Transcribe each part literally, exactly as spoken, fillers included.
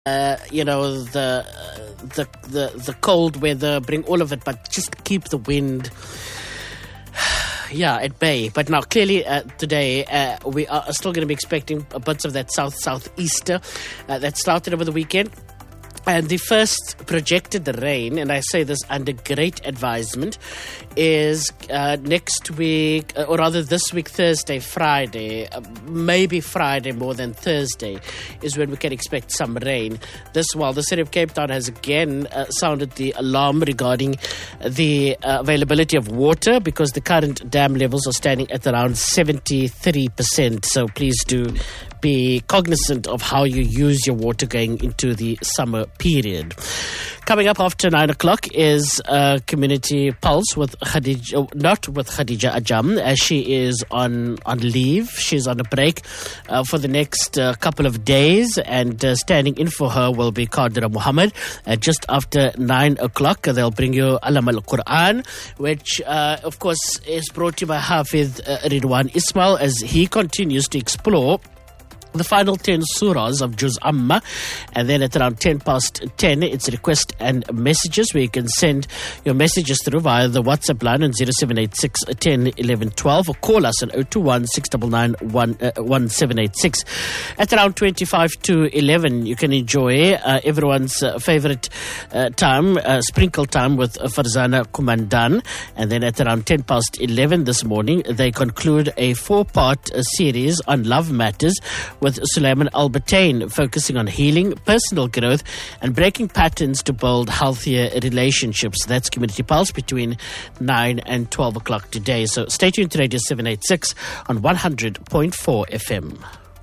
Uh, you know, the, uh, the the the cold weather, bring all of it, but just keep the wind, yeah, at bay. But now, clearly, uh, today uh, we are still going to be expecting bits of that south southeaster uh, that started over the weekend. And the first projected rain, and I say this under great advisement, is uh, next week, or rather this week, Thursday, Friday, uh, maybe Friday more than Thursday, is when we can expect some rain. This while the city of Cape Town has again uh, sounded the alarm regarding the uh, availability of water, because the current dam levels are standing at around seventy-three percent. So please do be cognizant of how you use your water going into the summer period. Coming up after nine o'clock is uh, Community Pulse with Khadija, not with Khadija Ajam, as she is on, on leave. She's on a break uh, for the next uh, couple of days, and uh, standing in for her will be Qadira Muhammad. Uh, just after nine o'clock, they'll bring you Alam al-Quran, which, uh, of course, is brought to you by Hafidh uh, Ridwan Ismail as he continues to explore the final ten surahs of Juz Amma. And then at around ten past ten, it's request and messages, where you can send your messages through via the WhatsApp line on zero seven eight six, one zero, one one one two, or call us on zero two one, six nine nine, one seven eight six. At around twenty-five to eleven, you can enjoy uh, everyone's uh, favorite uh, time, uh, sprinkle time with uh, Farzana Kumandan. And then at around ten past eleven this morning, they conclude a four-part uh, series on love matters with Sulaiman Al-Batain, focusing on healing, personal growth, and breaking patterns to build healthier relationships. That's Community Pulse between nine and twelve o'clock today. So stay tuned to Radio seven eighty-six on one hundred point four F M.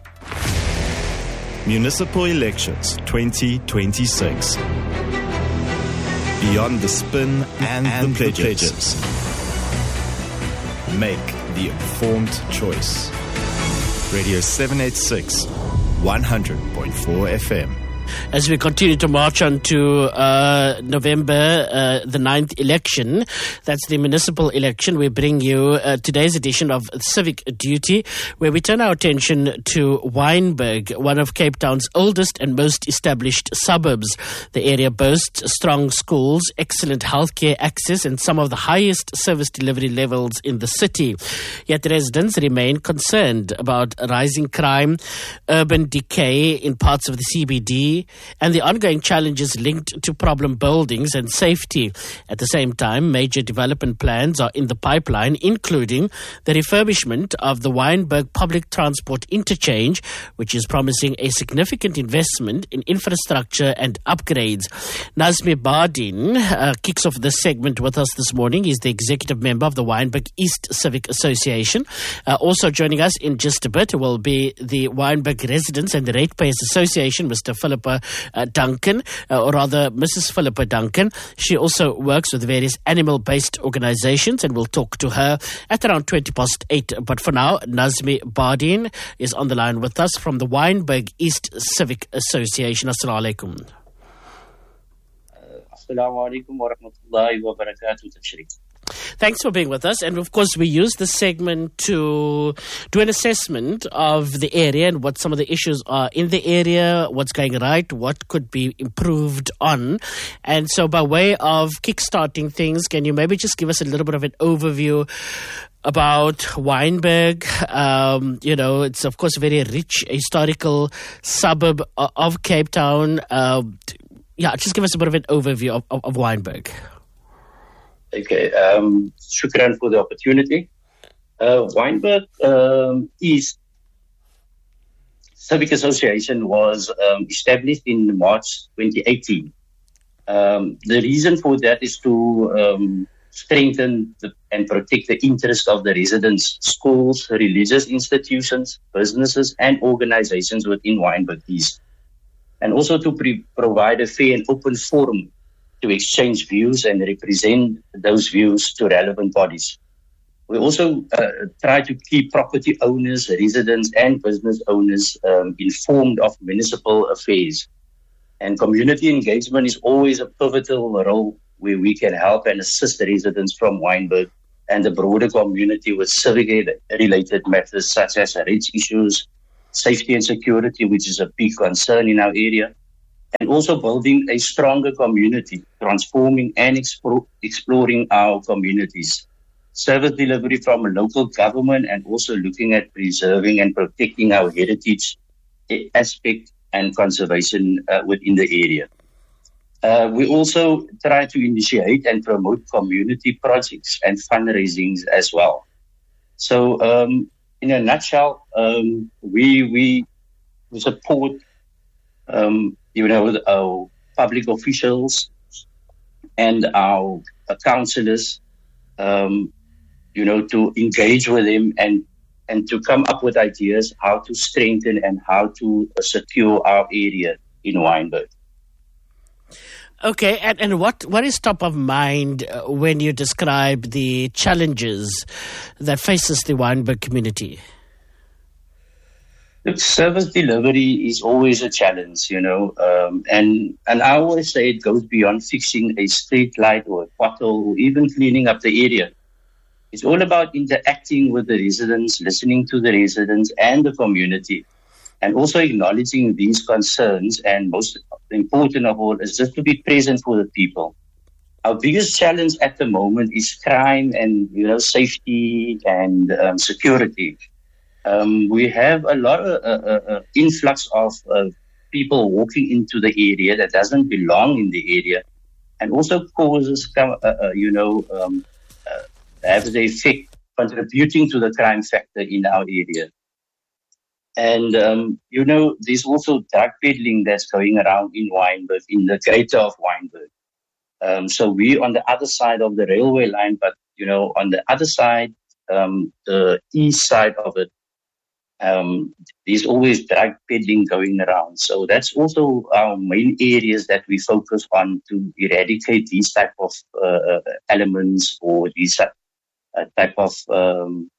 Municipal Elections twenty twenty-six. Beyond the spin and, and the pledges. Make the informed choice. Radio seven eighty-six, one hundred point four F M. As we continue to march on to uh, November uh, the ninth election, that's the municipal election, we bring you uh, today's edition of Civic Duty, where we turn our attention to Wynberg, one of Cape Town's oldest and most established suburbs. The area boasts strong schools, excellent healthcare access, and some of the highest service delivery levels in the city. Yet residents remain concerned about rising crime, urban decay in parts of the C B D, and the ongoing challenges linked to problem buildings and safety. At the same time, major development plans are in the pipeline, including the refurbishment of the Wynberg Public Transport Interchange, which is promising a significant investment in infrastructure and upgrades. Nazmi Bardin uh, kicks off this segment with us this morning. He's the executive member of the Wynberg East Civic Association. Uh, also joining us in just a bit will be the Wynberg Residents and the Ratepayers Association, Mister Philip Uh, Duncan, uh, or rather Missus Philippa Duncan. She also works with various animal-based organizations, and we'll talk to her at around twenty past eight. But for now, Nazmi Bardin is on the line with us from the Wynberg East Civic Association. Assalamu alaikum. Uh, Assalamu alaikum wa rahmatullahi wa barakatuh. Thanks for being with us. And of course, we use this segment to do an assessment of the area and what some of the issues are in the area, what's going right, what could be improved on. And so by way of kickstarting things, can you maybe just give us a little bit of an overview about Wynberg? Um, you know, it's of course a very rich historical suburb of Cape Town. Uh, yeah, just give us a bit of an overview of, of, of Wynberg. Okay, um, shukran for the opportunity. Uh, Wynberg um, East Civic Association was um, established in March twenty eighteen. Um, the reason for that is to um, strengthen the, and protect the interests of the residents, schools, religious institutions, businesses, and organizations within Wynberg East, and also to pre- provide a fair and open forum to exchange views and represent those views to relevant bodies. We also uh, try to keep property owners, residents, and business owners um, informed of municipal affairs. And community engagement is always a pivotal role where we can help and assist the residents from Wynberg and the broader community with civic-related matters such as rights issues, safety and security, which is a big concern in our area, and also building a stronger community, transforming and expo- exploring our communities. Service delivery from a local government and also looking at preserving and protecting our heritage aspect and conservation uh, within the area. Uh, we also try to initiate and promote community projects and fundraisings as well. So, um, in a nutshell, um, we we support, um, you know, our public officials and our uh, councillors, um, you know, to engage with them and and to come up with ideas how to strengthen and how to uh, secure our area in Wynberg. Okay, and, and what, what is top of mind uh, when you describe the challenges that faces the Wynberg community? Look, service delivery is always a challenge, you know, um, and and I always say it goes beyond fixing a street light or a pothole or even cleaning up the area. It's all about interacting with the residents, listening to the residents and the community, and also acknowledging these concerns. And most important of all is just to be present for the people. Our biggest challenge at the moment is crime and, you know, safety and um, security. Um, we have a lot of uh, uh, influx of uh, people walking into the area that doesn't belong in the area, and also causes, uh, uh, you know, um, uh, have the effect contributing to the crime factor in our area. And, um, you know, there's also drug peddling that's going around in Wynberg, in the greater of Wynberg. Um, so we're on the other side of the railway line, but, you know, on the other side, um, the east side of it, um, there's always drug peddling going around. So that's also our main areas that we focus on to eradicate these type of uh, elements or these uh, type of um,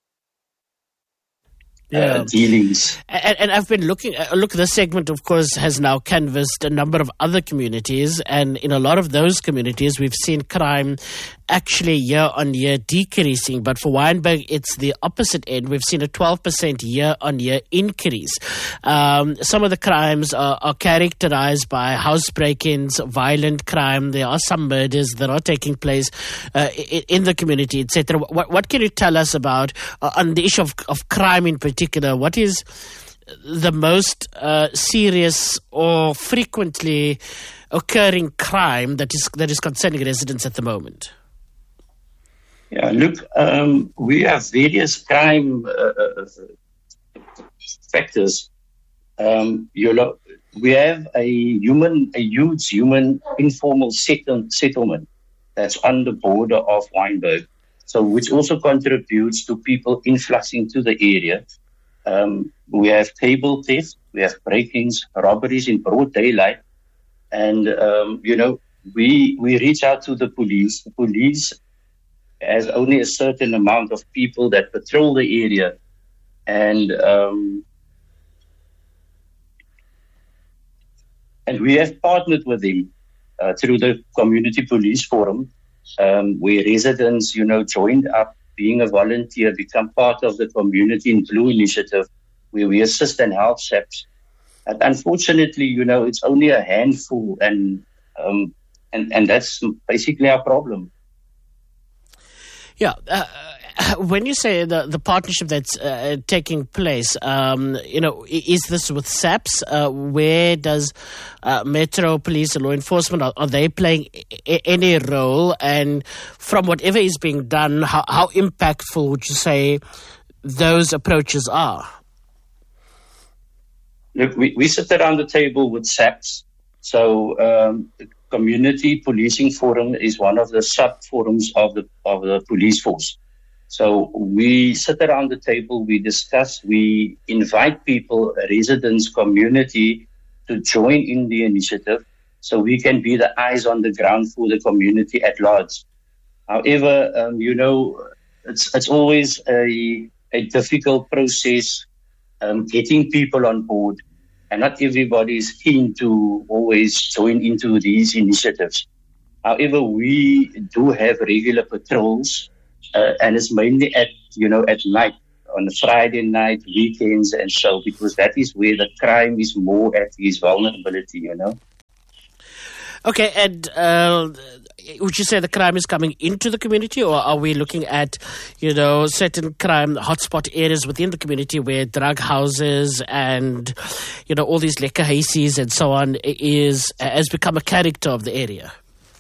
Yeah. Uh, dealings. And, and I've been looking, uh, look, this segment, of course, has now canvassed a number of other communities. And in a lot of those communities, we've seen crime actually year on year decreasing. But for Wynberg, it's the opposite end. We've seen a twelve percent year on year increase. Um, some of the crimes are, are characterized by house break-ins, violent crime. There are some murders that are taking place uh, in, in the community, et cetera. What, what can you tell us about uh, on the issue of, of crime in particular? What is the most uh, serious or frequently occurring crime that is that is concerning residents at the moment? Yeah, look, um, we have various crime uh, factors. Um, you know, we have a human, a huge human informal settle, settlement that's on the border of Wynberg, so which also contributes to people influxing to the area. Um, we have table theft, we have break-ins, robberies in broad daylight, and um, you know, we we reach out to the police. The police has only a certain amount of people that patrol the area, and um, and we have partnered with them uh, through the Community Police Forum, um, where residents, you know, joined up. Being a volunteer, become part of the Community in Blue initiative, where we assist and help S A P S. And unfortunately, you know, it's only a handful, and um, and and that's basically our problem. Yeah. Uh, when you say the, the partnership that's uh, taking place, um, you know, is this with S A P S? Uh, where does uh, Metro Police or law enforcement, are, are they playing I- any role? And from whatever is being done, how, how impactful would you say those approaches are? Look, we, we sit around the table with S A P S. So um, the Community Policing Forum is one of the sub-forums of the of the police force. So we sit around the table, we discuss, we invite people, residents, community to join in the initiative so we can be the eyes on the ground for the community at large. However, um, you know, it's it's always a, a difficult process um, getting people on board, and not everybody is keen to always join into these initiatives. However, we do have regular patrols. Uh, and it's mainly at, you know, at night on a Friday night, weekends, and so, because that is where the crime is more at its vulnerability, you know. Okay, and uh, would you say the crime is coming into the community, or are we looking at, you know, certain crime hotspot areas within the community where drug houses and, you know, all these lekkerhuisies and so on is has become a character of the area?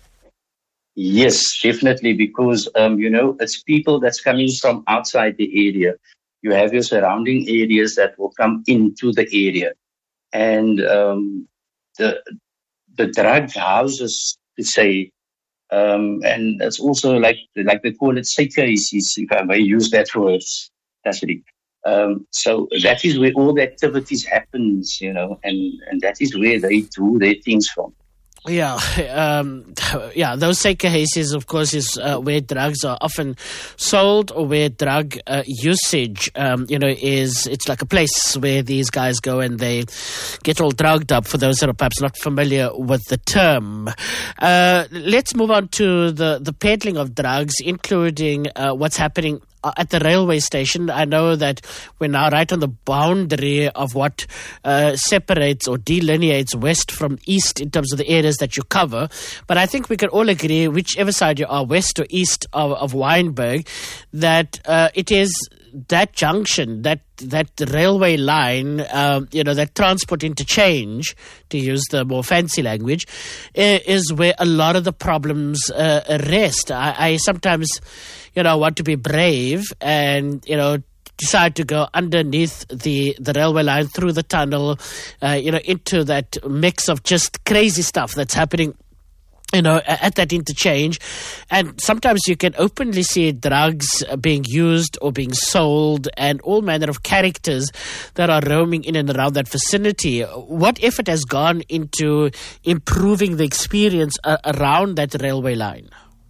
Yes, definitely, because, um, you know, it's people that's coming from outside the area. You have your surrounding areas that will come into the area. And um, the the drug houses, to say, um, and it's also like like they call it sekkerhuisies, if I may use that word, that's it. Um, so that is where all the activities happens, you know, and, and that is where they do their things from. Yeah, um, yeah. Those sekkerhuisies, of course, is uh, where drugs are often sold, or where drug uh, usage, um, you know, is. It's like a place where these guys go and they get all drugged up. For those that are perhaps not familiar with the term, uh, let's move on to the the peddling of drugs, including uh, what's happening at the railway station. I know that we're now right on the boundary of what uh, separates or delineates west from east in terms of the areas that you cover. But I think we can all agree, whichever side you are, west or east of, of Wynberg, that uh, it is that junction, that that railway line, um, you know, that transport interchange, to use the more fancy language, is where a lot of the problems uh, rest. I, I sometimes, you know, want to be brave and, you know, decide to go underneath the, the railway line, through the tunnel, uh, you know, into that mix of just crazy stuff that's happening, you know, at that interchange. And sometimes you can openly see drugs being used or being sold, and all manner of characters that are roaming in and around that vicinity. What effort has gone into improving the experience uh, around that railway line?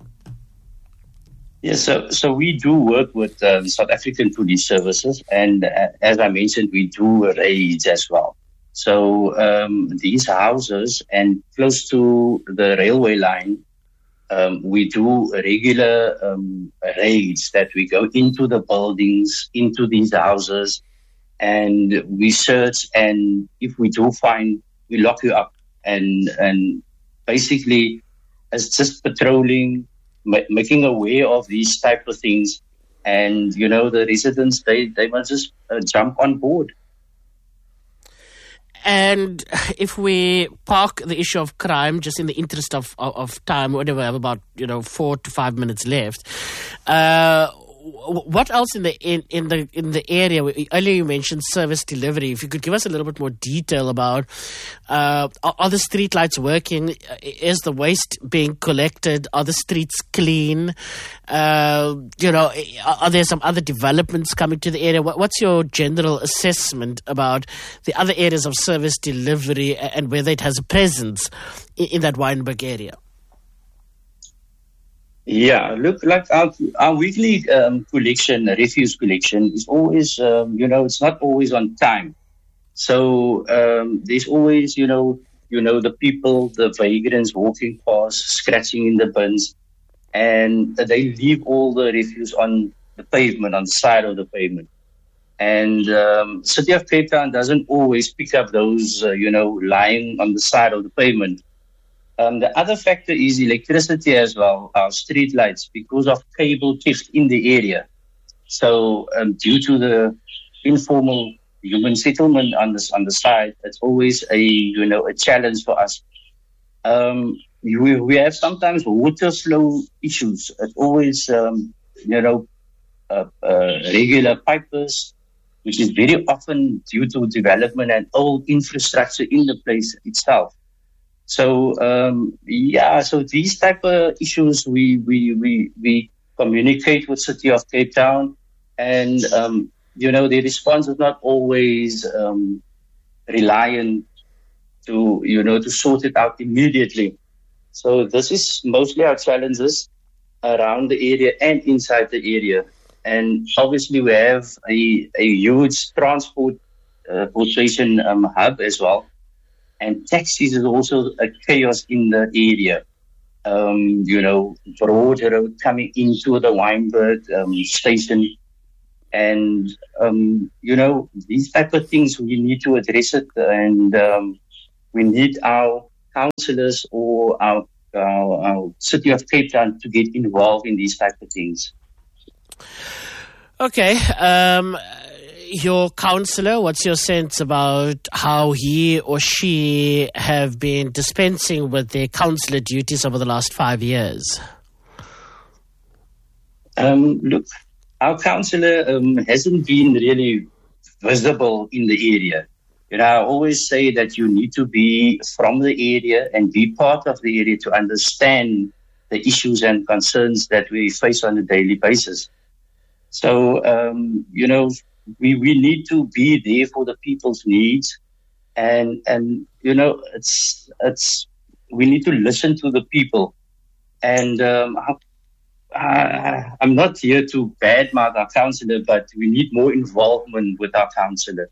Yes, so, so we do work with uh, the South African Police Services, and uh, as I mentioned, we do raids as well. So um, these houses and close to the railway line, um, we do regular um, raids that we go into the buildings, into these houses, and we search. And if we do find, we lock you up. And and basically, it's just patrolling, ma- making aware of these type of things. And, you know, the residents, they, they must just uh, jump on board. And if we park the issue of crime, just in the interest of, of, of time, whatever, we have about, you know, four to five minutes left. Uh, what else in the in, in the in the area? Earlier you mentioned service delivery. If you could give us a little bit more detail about uh, are, are the street lights working? Is the waste being collected? Are the streets clean? Uh, you know, are there some other developments coming to the area? What, what's your general assessment about the other areas of service delivery and whether it has a presence in, in that Wynberg area? Yeah, look, like our, our weekly um, collection, refuse collection, is always, um, you know, it's not always on time. So um, there's always, you know, you know, the people, the vagrants walking past, scratching in the bins, and they leave all the refuse on the pavement, on the side of the pavement. And um, City of Cape Town doesn't always pick up those, uh, you know, lying on the side of the pavement. Um, the other factor is electricity as well, our street lights, because of cable theft in the area. So um, due to the informal human settlement on the, on the side, it's always a, you know, a challenge for us. Um, we, we have sometimes water flow issues. It's always, um, you know, uh, uh, regular pipers, which is very often due to development and old infrastructure in the place itself. So, um, yeah, so these type of issues, we, we, we, we communicate with City of Cape Town, and, um, you know, the response is not always, um, reliant to, you know, to sort it out immediately. So this is mostly our challenges around the area and inside the area. And obviously we have a, a huge transport, uh, portation, um, hub as well. And taxis is also a chaos in the area. Um, you know, Broad Road coming into the Wynberg um, station. And, um, you know, these type of things, we need to address it. And um, we need our councillors or our, our, our City of Cape Town to get involved in these type of things. Okay. Um, your councillor, what's your sense about how he or she have been dispensing with their councillor duties over the last five years? Um, look, our councillor um, hasn't been really visible in the area. You know, I always say that you need to be from the area and be part of the area to understand the issues and concerns that we face on a daily basis. So, um, you know, we, we need to be there for the people's needs. And, and you know, it's it's we need to listen to the people. And um, I, I'm not here to badmouth our councillor, but we need more involvement with our councillor.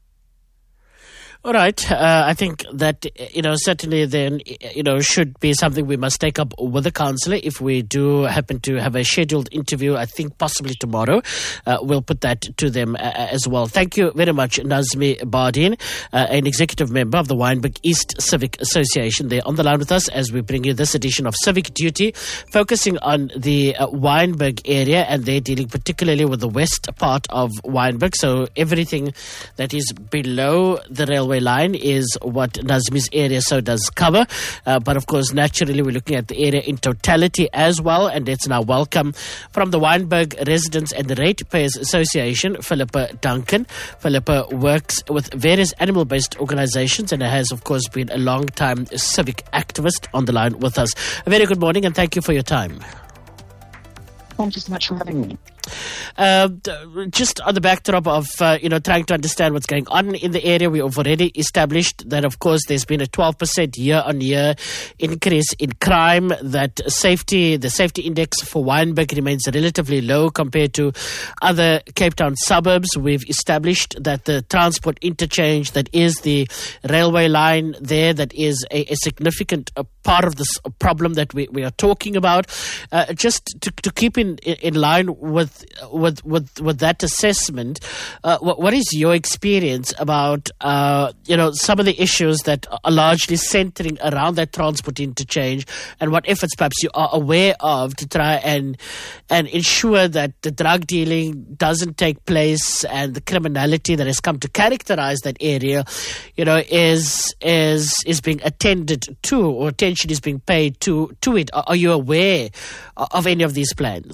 All right. Uh, I think that, you know, certainly then, you know, should be something we must take up with the councillor. If we do happen to have a scheduled interview, I think possibly tomorrow, uh, we'll put that to them uh, as well. Thank you very much, Nazmi Bardien, uh, an executive member of the Wynberg East Civic Association. They're on the line with us as we bring you this edition of Civic Duty, focusing on the uh, Wynberg area, and they're dealing particularly with the west part of Wynberg. So everything that is below the railway line is what Nazmi's area so does cover. Uh, but of course, naturally, we're looking at the area in totality as well. And let's now welcome from the Wynberg Residents and the Ratepayers Association, Philippa Duncan. Philippa works with various animal-based organizations and has, of course, been a long-time civic activist on the line with us. A very good morning and thank you for your time. Thank you so much for having me. Uh, just on the backdrop of, uh, you know, trying to understand what's going on in the area, we have already established that, of course, there's been a twelve percent year-on-year increase in crime, that safety, the safety index for Wynberg remains relatively low compared to other Cape Town suburbs. We've established that the transport interchange that is the railway line there, that is a, a significant uh, part of this problem that we, we are talking about. Uh, just to, to keep in, in line with With, with with that assessment, uh, what, what is your experience about uh, you know some of the issues that are largely centering around that transport interchange, and what efforts perhaps you are aware of to try and and ensure that the drug dealing doesn't take place and the criminality that has come to characterize that area, you know, is is is being attended to, or attention is being paid to to it. Are, are you aware of any of these plans?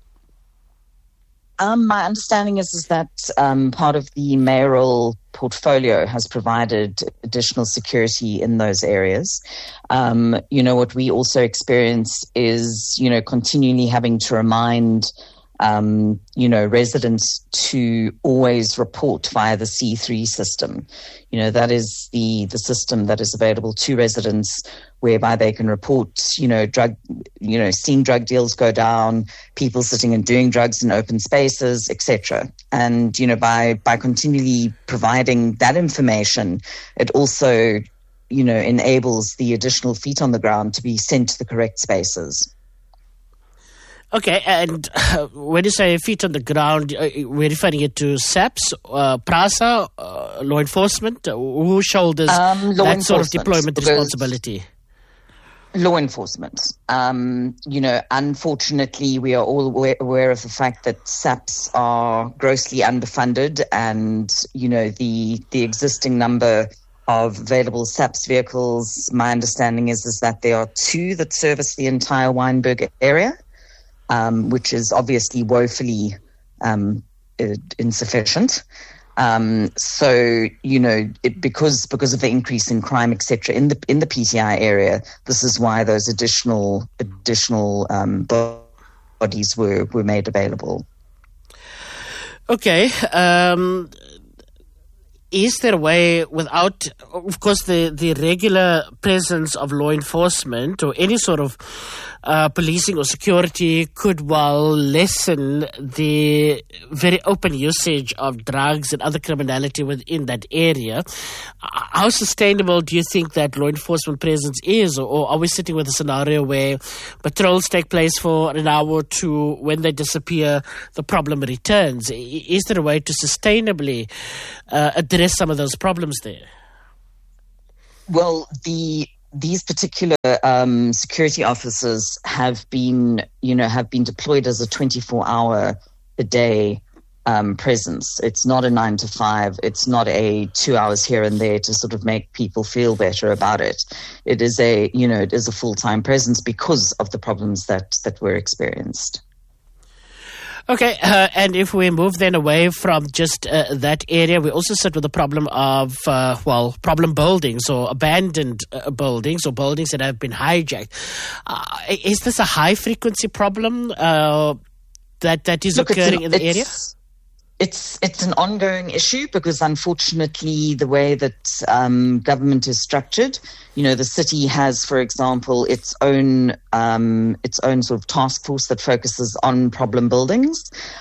Um, my understanding is, is that um, part of the mayoral portfolio has provided additional security in those areas. Um, you know, what we also experience is, you know, continually having to remind, um, you know, residents to always report via the C three system. You know, that is the, the system that is available to residents, whereby they can report, you know, drug, you know, seeing drug deals go down, people sitting and doing drugs in open spaces, et cetera. And, you know, by, by continually providing that information, it also, you know, enables the additional feet on the ground to be sent to the correct spaces. Okay, and uh, when you say feet on the ground, uh, we're referring it to SAPS, uh, PRASA, uh, law enforcement? Uh, who shoulders um, that sort of deployment responsibility? Law enforcement. Um, you know, unfortunately, we are all aware, aware of the fact that SAPS are grossly underfunded, and, you know, the the existing number of available SAPS vehicles, my understanding is, is that there are two that service the entire Wynberg area. Um, which is obviously woefully um, insufficient. Um, so, you know, it, because because of the increase in crime, et cetera, in the in the P T I area, this is why those additional additional um, bodies were were made available. Okay. Um is there a way without, of course, the, the regular presence of law enforcement or any sort of uh, policing or security could well lessen the very open usage of drugs and other criminality within that area? How sustainable do you think that law enforcement presence is? Or, or are we sitting with a scenario where patrols take place for an hour or two, when they disappear, the problem returns? Is there a way to sustainably uh, address some of those problems there? Well, the these particular um, security officers have been, you know, have been deployed as a twenty-four hour a day um, presence. It's not a nine to five. It's not a two hours here and there to sort of make people feel better about it. It is a, you know, it is a full time presence because of the problems that that were experienced. Okay, uh, and if we move then away from just uh, that area, we also sit with the problem of, uh, well, problem buildings or abandoned uh, buildings or buildings that have been hijacked. Uh, is this a high-frequency problem uh, that, that is Look, occurring an, in the area? It's it's an ongoing issue because, unfortunately, the way that um, government is structured, you know, the city has, for example, its own um, its own sort of task force that focuses on problem buildings,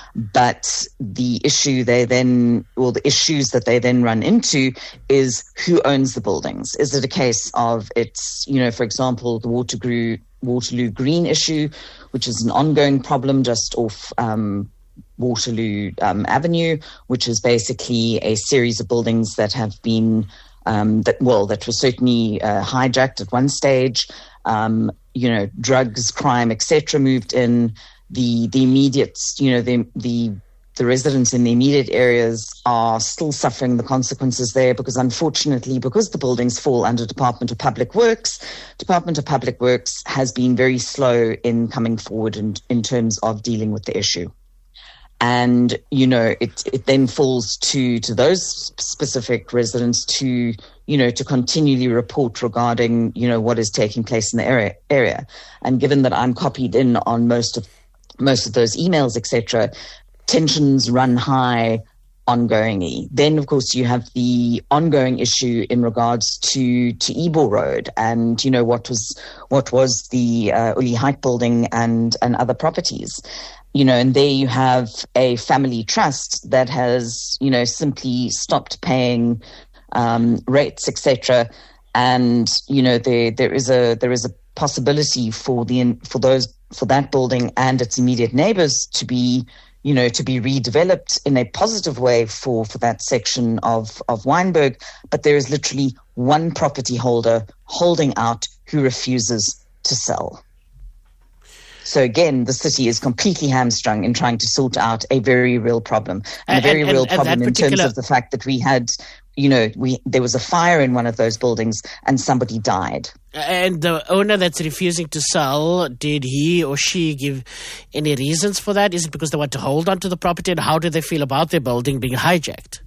but the issue they then, or the issues that they then run into, is who owns the buildings. Is it a case of it's, you know, for example, the Waterloo Waterloo Green issue, which is an ongoing problem just off Um, Waterloo um, Avenue, which is basically a series of buildings that have been um, that well that were certainly uh, hijacked at one stage. Um, you know, drugs, crime, et cetera moved in. The the immediate, you know, the the the residents in the immediate areas are still suffering the consequences there because, unfortunately, because the buildings fall under Department of Public Works, Department of Public Works has been very slow in coming forward in, in terms of dealing with the issue. And, you know, it, it then falls to, to those specific residents to, you know, to continually report regarding, you know, what is taking place in the area. area. And given that I'm copied in on most of most of those emails, et cetera, tensions run high ongoingly. Then, of course, you have the ongoing issue in regards to, to Ebo Road and, you know, what was what was the uh, Uli Height building and, and other properties. You know, and there you have a family trust that has, you know, simply stopped paying um, rates, et cetera. And, you know, there there is a there is a possibility for the for those for that building and its immediate neighbors to be, you know, to be redeveloped in a positive way for, for that section of, of Wynberg. But there is literally one property holder holding out who refuses to sell. So again, the city is completely hamstrung in trying to sort out a very real problem, and, and a very and, real and, problem and in terms of the fact that we had, you know, we there was a fire in one of those buildings and somebody died. And the owner that's refusing to sell, did he or she give any reasons for that? Is it because they want to hold on to the property, and how do they feel about their building being hijacked?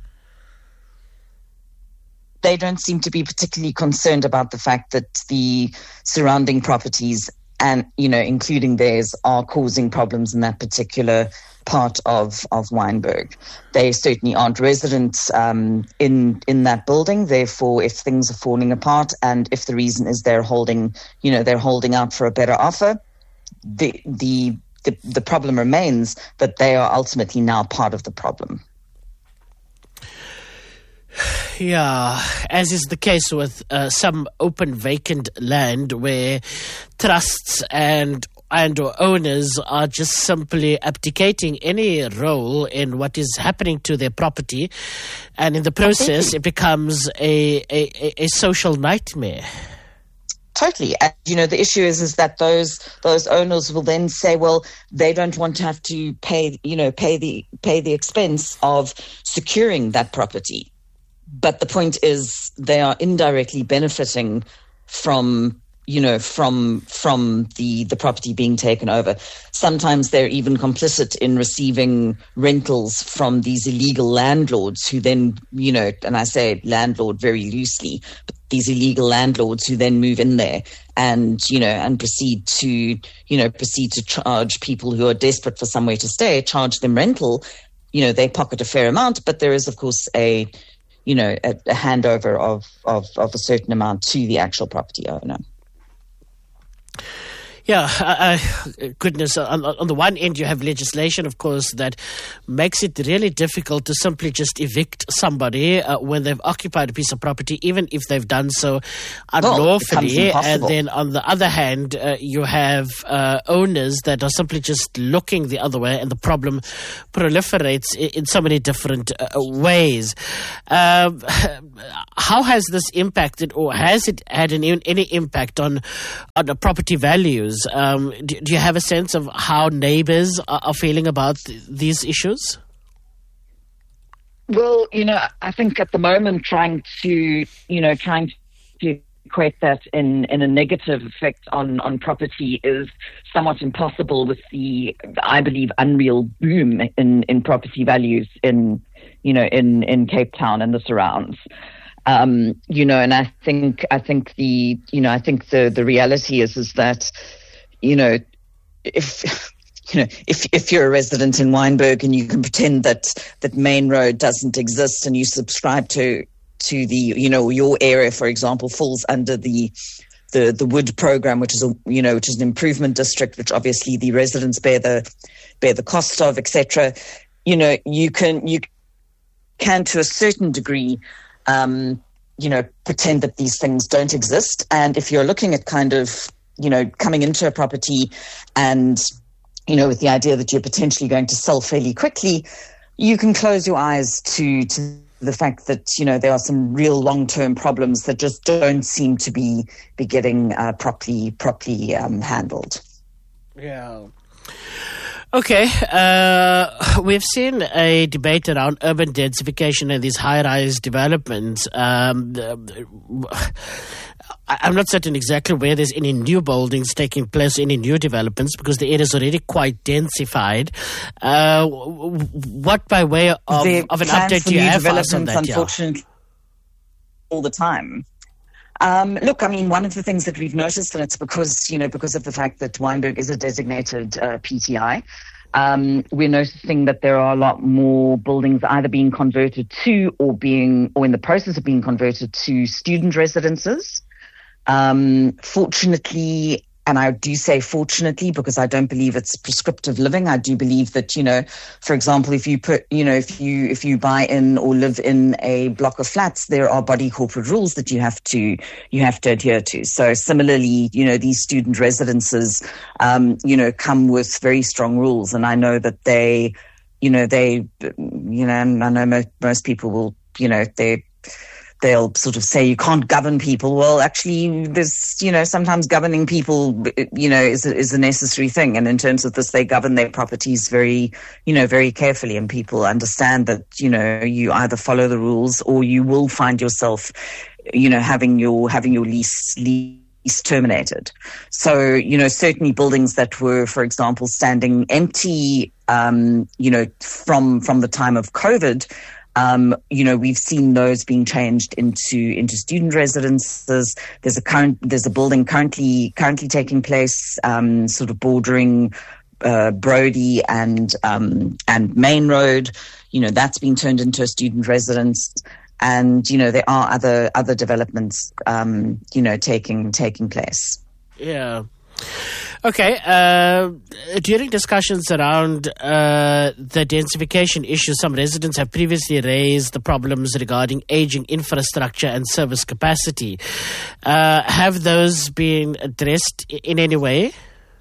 They don't seem to be particularly concerned about the fact that the surrounding properties, and, you know, including theirs, are causing problems in that particular part of, of Wynberg. They certainly aren't residents um, in in that building. Therefore, if things are falling apart and if the reason is they're holding, you know, they're holding out for a better offer, the the the, the problem remains that they are ultimately now part of the problem. Yeah, as is the case with uh, some open vacant land where trusts and and or owners are just simply abdicating any role in what is happening to their property, and in the process it becomes a, a, a social nightmare. Totally. And, you know, the issue is is that those those owners will then say, well, they don't want to have to pay, you know, pay the pay the expense of securing that property. But the point is they are indirectly benefiting from, you know, from from the, the property being taken over. Sometimes they're even complicit in receiving rentals from these illegal landlords who then, you know, and I say landlord very loosely, but these illegal landlords who then move in there and, you know, and proceed to, you know, proceed to charge people who are desperate for somewhere to stay, charge them rental. You know, they pocket a fair amount, but there is, of course, a you know, a, a handover of, of, of a certain amount to the actual property owner. Yeah, uh, uh, goodness. On, on the one end, you have legislation, of course, that makes it really difficult to simply just evict somebody uh, when they've occupied a piece of property, even if they've done so unlawfully. Well, and then on the other hand, uh, you have uh, owners that are simply just looking the other way, and the problem proliferates in, in so many different uh, ways. Um, how has this impacted, or has it had an, any impact on, on the property values? Um, do, do you have a sense of how neighbors are, are feeling about th- these issues? Well, you know, I think at the moment trying to, you know, trying to equate that in, in a negative effect on, on property is somewhat impossible with the, I believe, unreal boom in, in property values in, you know, in, in Cape Town and the surrounds. Um, you know, and I think, I think the, you know, I think the, the reality is, is that, you know, if, you know, if, if you're a resident in Wynberg and you can pretend that, that Main Road doesn't exist and you subscribe to, to the, you know, your area, for example, falls under the, the, the Wood program, which is a, you know, which is an improvement district, which obviously the residents bear the, bear the cost of, et cetera. You know, you can, you can to a certain degree, um, you know, pretend that these things don't exist. And if you're looking at kind of, you know, coming into a property and, you know, with the idea that you're potentially going to sell fairly quickly, you can close your eyes to, to the fact that, you know, there are some real long-term problems that just don't seem to be, be getting uh, properly, properly um, handled. Yeah. Okay, uh, we've seen a debate around urban densification and these high-rise developments. Um, I'm not certain exactly where there's any new buildings taking place, any new developments, because the area is already quite densified. Uh, what, by way of, of an update, do you have for us on that? Unfortunately, yeah. all the time. Um, look, I mean, one of the things that we've noticed, and it's because, you know, because of the fact that Wynberg is a designated uh, P T I, um, we're noticing that there are a lot more buildings either being converted to or being, or in the process of being converted to student residences. Um, fortunately, and I do say fortunately because I don't believe it's prescriptive living. I do believe that, you know, for example, if you put, you know, if you if you buy in or live in a block of flats, there are body corporate rules that you have to you have to adhere to. So similarly, you know, these student residences, um, you know, come with very strong rules, and I know that they, you know, they, you know, and I know most, most people will, you know, they. They'll sort of say you can't govern people. Well, actually, there's, you know, sometimes governing people, you know, is a, is a necessary thing. And in terms of this, they govern their properties very, you know, very carefully. And people understand that, you know, you either follow the rules or you will find yourself, you know, having your having your lease lease terminated. So, you know, certainly buildings that were, for example, standing empty, um, you know, from from the time of COVID. Um, you know, we've seen those being changed into into student residences. There's a current there's a building currently currently taking place, um, sort of bordering uh, Brody and um, and Main Road. You know, that's been turned into a student residence, and you know there are other other developments, um, you know, taking taking place. Yeah. Okay. Uh, during discussions around uh, the densification issue, some residents have previously raised the problems regarding aging infrastructure and service capacity. Uh, have those been addressed in any way?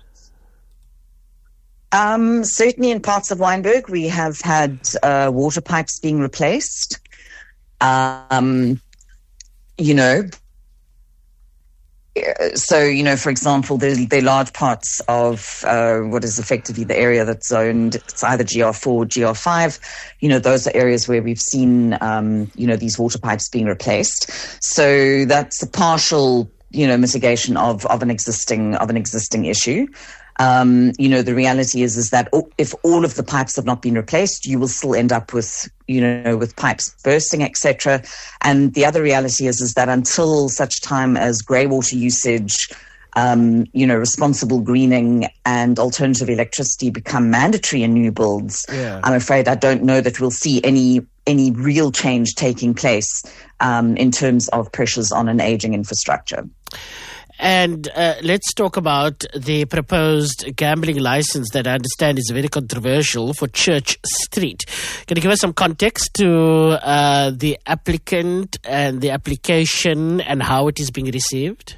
Um, certainly in parts of Wynberg, we have had uh, water pipes being replaced. Um, you know, So, you know, for example, there are large parts of uh, what is effectively the area that's zoned. It's either G R four or G R five. You know, those are areas where we've seen, um, you know, these water pipes being replaced. So that's a partial, you know, mitigation of, of an existing of an existing issue. Um, you know, the reality is, is that if all of the pipes have not been replaced, you will still end up with, you know, with pipes bursting, et cetera. And the other reality is, is that until such time as grey water usage, um, you know, responsible greening and alternative electricity become mandatory in new builds, yeah. I'm afraid I don't know that we'll see any any real change taking place um, in terms of pressures on an aging infrastructure. And uh, let's talk about the proposed gambling license that I understand is very controversial for Church Street. Can you give us some context to uh, the applicant and the application and how it is being received?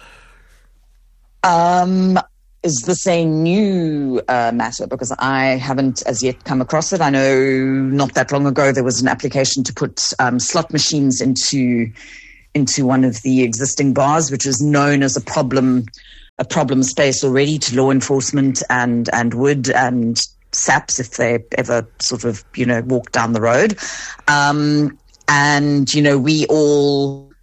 Um, is this a new uh, matter? Because I haven't as yet come across it. I know not that long ago there was an application to put um, slot machines into into one of the existing bars, which is known as a problem, a problem space already to law enforcement and, and Wood and SAPS if they ever sort of, you know, walk down the road. Um, and, you know, we all,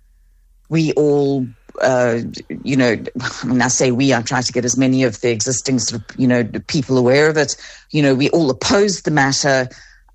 we all, uh, you know, when I say we, I try to get as many of the existing sort of, you know, people aware of it. You know, we all opposed the matter.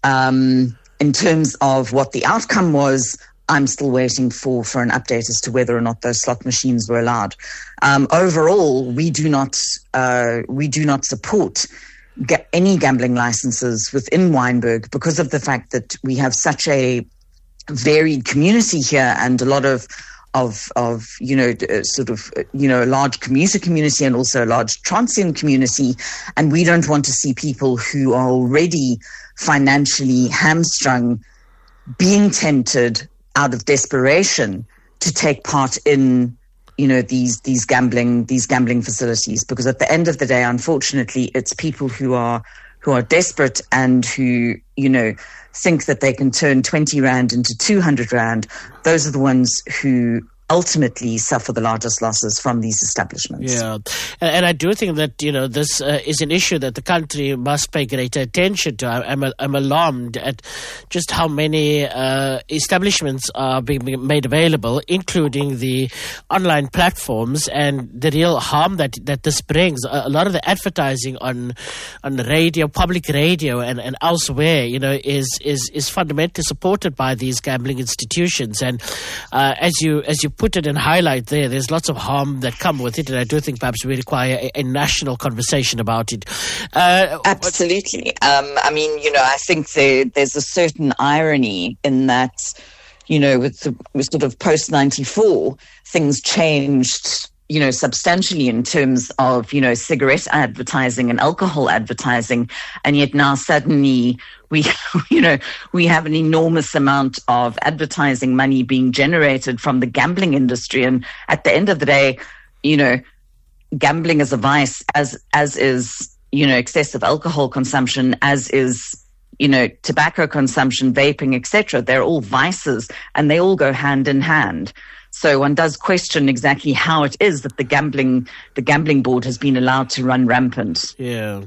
Um, in terms of what the outcome was, I'm still waiting for, for an update as to whether or not those slot machines were allowed. Um, overall, we do not uh, we do not support ga- any gambling licenses within Wynberg because of the fact that we have such a varied community here and a lot of of of you know uh, sort of uh, you know a large commuter community and also a large transient community, and we don't want to see people who are already financially hamstrung being tempted out of desperation to take part in, you know, these these gambling these gambling facilities. Because at the end of the day, unfortunately, it's people who are who are desperate and who, you know, think that they can turn twenty rand into two hundred rand. Those are the ones who ultimately suffer the largest losses from these establishments. Yeah, and, and I do think that, you know, this uh, is an issue that the country must pay greater attention to. I, I'm, I'm alarmed at just how many uh, establishments are being made available, including the online platforms, and the real harm that, that this brings. A, a lot of the advertising on on radio, public radio, and, and elsewhere, you know, is is is fundamentally supported by these gambling institutions. And uh, as you as you put it and highlight there, there's lots of harm that come with it, and I do think perhaps we require a, a national conversation about it. Uh, Absolutely. Um, I mean, you know, I think there, there's a certain irony in that, you know, with, the, with sort of post ninety-four, things changed, you know, substantially in terms of, you know, cigarette advertising and alcohol advertising, and yet now suddenly we, you know, we have an enormous amount of advertising money being generated from the gambling industry. And at the end of the day, you know, gambling is a vice, as as is, you know, excessive alcohol consumption, as is, you know, tobacco consumption, vaping, et cetera. They're all vices, and they all go hand in hand. So one does question exactly how it is that the gambling the gambling board has been allowed to run rampant. Yeah.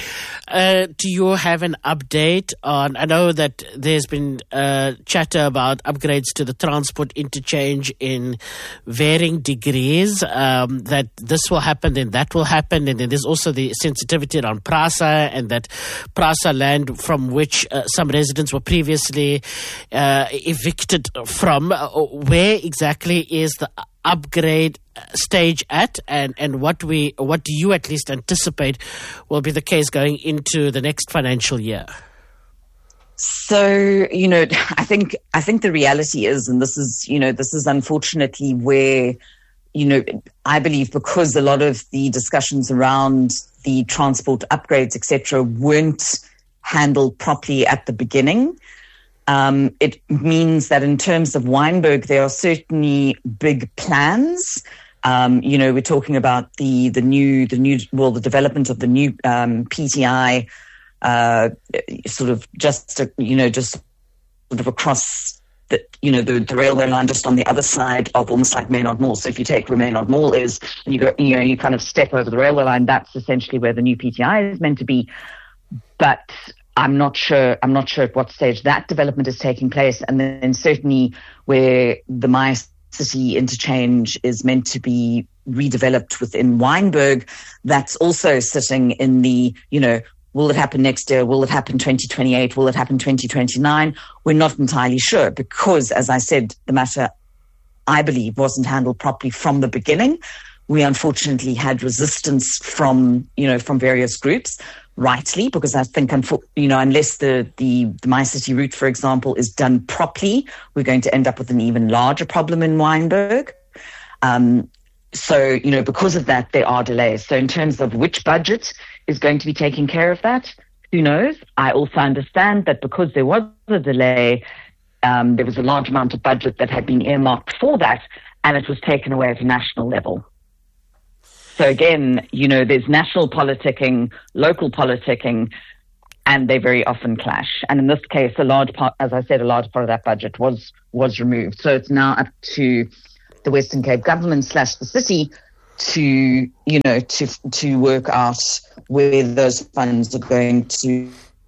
Uh, do you have an update on, I know that there's been uh, chatter about upgrades to the transport interchange in varying degrees, um, that this will happen, then that will happen, and then there's also the sensitivity around PRASA, and that PRASA land from which uh, some residents were previously uh, evicted from. Uh, where exactly is the upgrade stage at, and, and what we what do you at least anticipate will be the case going into the next financial year? So, you know, I think I think the reality is, and this is, you know, this is unfortunately where, you know, I believe because a lot of the discussions around the transport upgrades, et cetera, weren't handled properly at the beginning. Um, it means that in terms of Wynberg, there are certainly big plans. Um, you know, we're talking about the the new the new well, the development of the new um, P T I, uh, sort of just uh, you know just sort of across the you know the, the railway line, just on the other side of almost like Maynard Mall. So if you take where Maynard Mall is, and you go, you know, you kind of step over the railway line, that's essentially where the new P T I is meant to be. But I'm not sure. I'm not sure at what stage that development is taking place, and then certainly where the My City interchange is meant to be redeveloped within Wynberg, that's also sitting in the, you know, will it happen next year? Will it happen twenty twenty-eight? Will it happen twenty twenty-nine? We're not entirely sure because, as I said, the matter, I believe, wasn't handled properly from the beginning. We unfortunately had resistance from, you know, from various groups. rightly, because I think, you know, unless the, the, the My City route, for example, is done properly, we're going to end up with an even larger problem in Wynberg. Um, so, you know, because of that, there are delays. So in terms of which budget is going to be taking care of that, who knows? I also understand that because there was a delay, um, there was a large amount of budget that had been earmarked for that, and it was taken away at a national level. So again, you know, there's national politicking, local politicking, and they very often clash. And in this case, a large part, as I said, a large part of that budget was was removed. So it's now up to the Western Cape government slash the city to, you know, to to work out where those funds are going to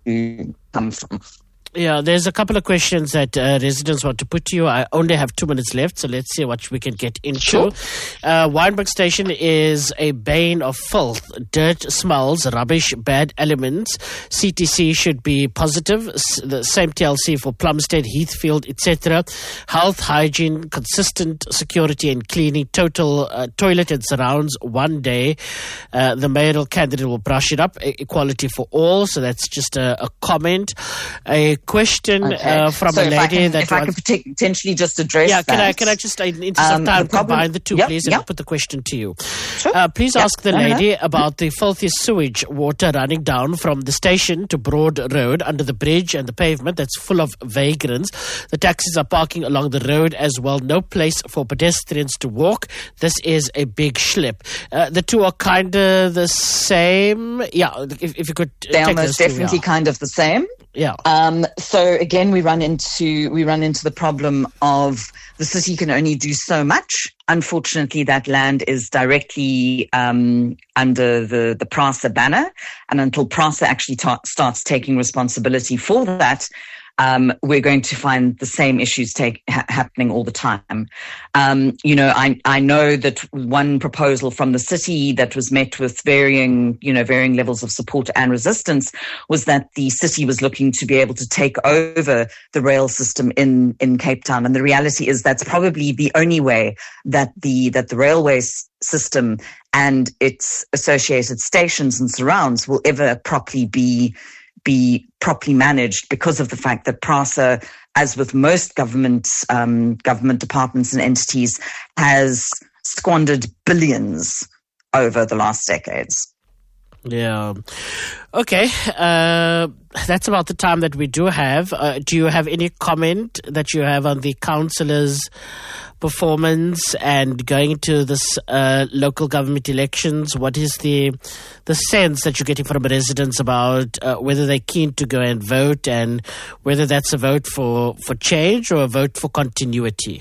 come from. Yeah, there's a couple of questions that uh, residents want to put to you. I only have two minutes left, so let's see what we can get into. Sure. Uh, Wynberg Station is a bane of filth, dirt, smells, rubbish, bad elements. C T C should be positive. S- the same T L C for Plumstead, Heathfield, et cetera. Health, hygiene, consistent security and cleaning, total uh, toilet and surrounds one day. Uh, the mayoral candidate will brush it up. E- equality for all. So that's just a, a comment. A question okay. uh, from so a lady if I can, that if I wants, can potentially just address yeah, can that. I can I just in interest Um, of time the problem- combine the two, Yep, please, and yep. I'll put the question to you. Sure. Uh, please Yep. ask the No, no, no. lady about the filthy sewage water running down from the station to Broad Road under the bridge and the pavement that's full of vagrants. The taxis are parking along the road as well. No place for pedestrians to walk. This is a big schlep. Uh, the two are kind of the same. Yeah, if, if you could uh, They're take almost those two, definitely yeah. kind of the same. Yeah. Um, so again, we run into we run into the problem of the city can only do so much. Unfortunately, that land is directly um, under the the PRASA banner, and until PRASA actually ta- starts taking responsibility for that, um, we're going to find the same issues take, ha- happening all the time. Um, you know, I I know that one proposal from the city that was met with varying, you know, varying levels of support and resistance was that the city was looking to be able to take over the rail system in, in Cape Town. And the reality is that's probably the only way that the, that the railway s- system and its associated stations and surrounds will ever properly be be properly managed, because of the fact that PRASA, as with most government um, government departments and entities, has squandered billions over the last decades. Yeah. Okay. Uh, that's about the time that we do have. Uh, do you have any comment that you have on the councillors' performance and going into this uh, local government elections? What is the the sense that you're getting from residents about uh, whether they're keen to go and vote, and whether that's a vote for, for change or a vote for continuity?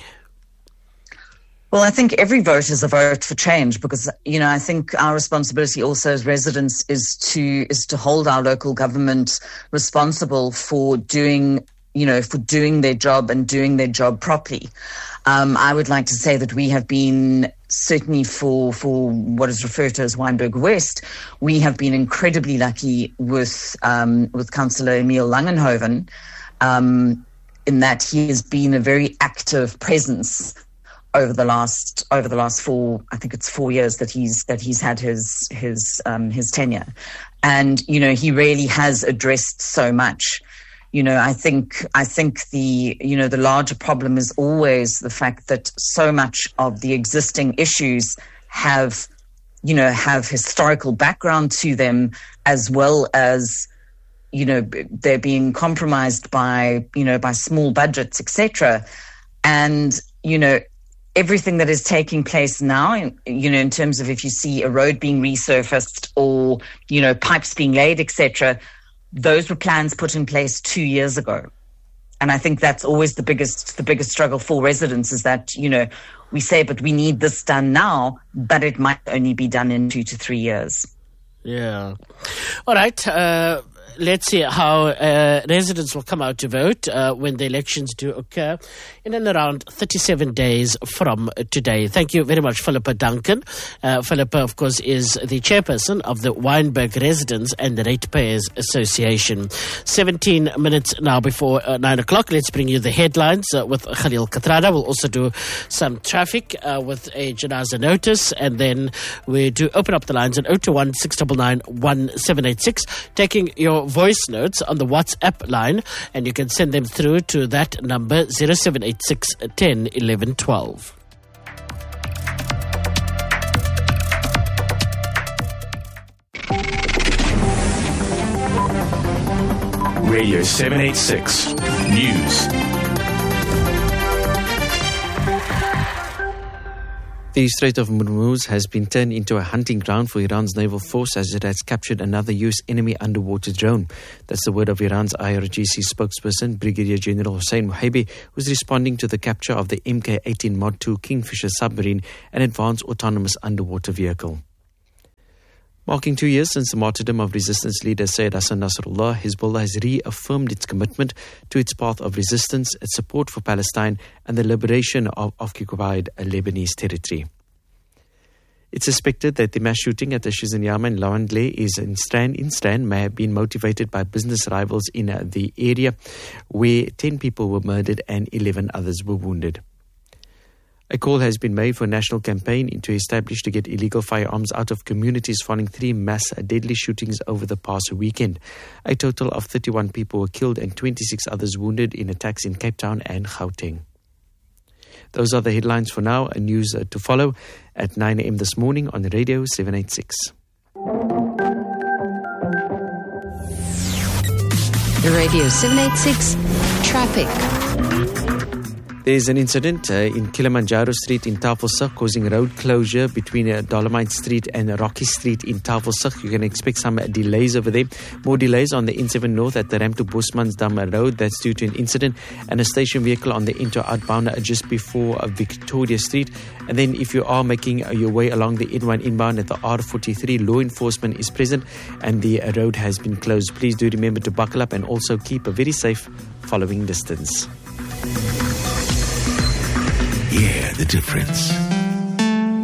Well, I think every vote is a vote for change, because, you know, I think our responsibility also as residents is to is to hold our local government responsible for doing, you know, for doing their job and doing their job properly. Um, I would like to say that we have been, certainly for for what is referred to as Wynberg West, we have been incredibly lucky with um, with Councillor Emil Langenhoven, um, in that he has been a very active presence over the last over the last four, I think it's four years that he's that he's had his his um, his tenure, and you know he really has addressed so much. You know, I think I think the you know the larger problem is always the fact that so much of the existing issues have you know have historical background to them, as well as you know they're being compromised by you know by small budgets, et cetera. And you know. Everything that is taking place now, you know, in terms of if you see a road being resurfaced or, you know, pipes being laid, et cetera, those were plans put in place two years ago. And I think that's always the biggest, the biggest struggle for residents is that, you know, we say, but we need this done now, but it might only be done in two to three years. Yeah. All right. Uh, let's see how uh, residents will come out to vote uh, when the elections do occur in and around thirty-seven days from today. Thank you very much, Philippa Duncan. Uh, Philippa, of course, is the chairperson of the Wynberg Residents and Ratepayers Association. seventeen minutes now before uh, nine o'clock. Let's bring you the headlines uh, with Khalil Katrada. We'll also do some traffic uh, with a Janaza notice, and then we do open up the lines on zero two one, six nine nine, one seven eight six, taking your voice notes on the WhatsApp line, and you can send them through to that number zero seven eight six, ten, eleven, twelve. Radio seven eighty-six News. The Strait of Hormuz has been turned into a hunting ground for Iran's naval force as it has captured another U S enemy underwater drone. That's the word of Iran's I R G C spokesperson, Brigadier General Hossein Mohibi, who's responding to the capture of the M K eighteen Mod two Kingfisher submarine, an advanced autonomous underwater vehicle. Marking two years since the martyrdom of resistance leader Syed Hassan Nasrallah, Hezbollah has reaffirmed its commitment to its path of resistance, its support for Palestine, and the liberation of occupied Lebanese territory. It's suspected that the mass shooting at the Shizanyama in Lawandle is in Strand, in Strand may have been motivated by business rivals in uh, the area, where ten people were murdered and eleven others were wounded. A call has been made for a national campaign to establish to get illegal firearms out of communities following three mass deadly shootings over the past weekend. A total of thirty-one people were killed and twenty-six others wounded in attacks in Cape Town and Gauteng. Those are the headlines for now. A news to follow at nine a.m. this morning on Radio seven eighty-six. Radio seven eighty-six Traffic. There's an incident uh, in Kilimanjaro Street in Tafelsig causing road closure between uh, Dolomite Street and Rocky Street in Tafelsig. You can expect some uh, delays over there. More delays on the N seven North at the Ram to Bosmansdam Road. That's due to an incident and a station vehicle on the into outbound uh, just before uh, Victoria Street. And then if you are making uh, your way along the N one inbound at the R forty-three, law enforcement is present and the uh, road has been closed. Please do remember to buckle up and also keep a very safe following distance. Hear the difference.